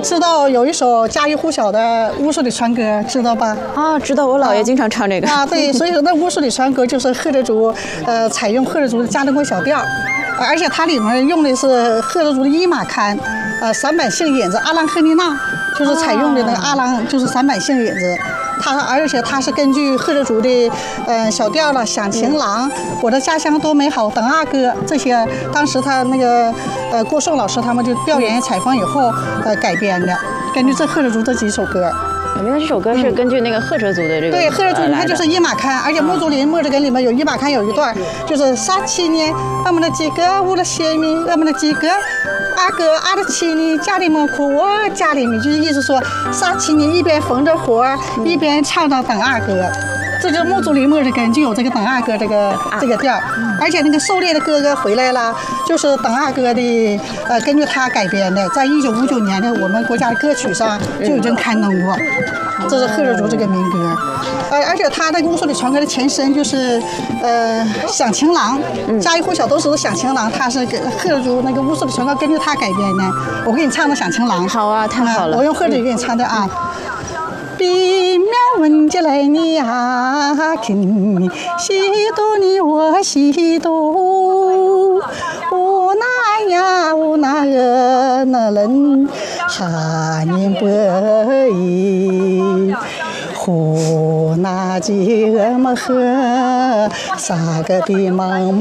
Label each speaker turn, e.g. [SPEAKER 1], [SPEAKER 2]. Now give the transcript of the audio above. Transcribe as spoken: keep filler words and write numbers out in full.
[SPEAKER 1] 知道有一首家喻户晓的《乌苏里船歌》，知道吧？
[SPEAKER 2] 啊，知道，我姥爷经常唱这个。
[SPEAKER 1] 啊，对，所以说那《乌苏里船歌》就是赫哲族，呃，采用赫哲族的加登国小调，而且它里面用的是赫哲族的伊玛堪，呃，散板性引子阿朗赫尼娜，就是采用的那个阿朗，就是散板性引子。它而且它是根据赫哲族的呃小调了，《响晴郎》、我的家乡多美好等阿哥这些，当时他那个呃郭颂老师他们就调研采风以后呃改编的，根据这赫哲族这几首歌。
[SPEAKER 2] 原来这首歌是根据那个赫哲族的这个、嗯、
[SPEAKER 1] 对，赫哲族它就是伊玛堪，而且木竹林墨子根里面有伊玛堪有一段，就是杀七年，我们的几个乌了些米，我们的几个阿哥阿的七年家里面苦，我家里面就是意思说杀七年一边缝着活一边唱到等二哥。这就是木竹林墨子根就有这个等二哥这个这个调，而且那个狩猎的哥哥回来了，就是等二哥的，呃，根据他改编的，在一九五九年的我们国家的歌曲上就已经刊登过。这是赫哲族这个民歌，呃，而且他那个乌苏里船歌的前身就是，呃，响晴郎，家喻户晓都知道响晴郎，他是跟赫哲族那个乌苏里船歌根据他改编的。我给你唱的响晴郎。
[SPEAKER 2] 好啊，太好了。
[SPEAKER 1] 我用赫哲语给你唱的啊。比苗文杰来你啊，看你西多你我西多，我那呀我那个那人哈尼不依，呼那几个么呵，啥个比忙。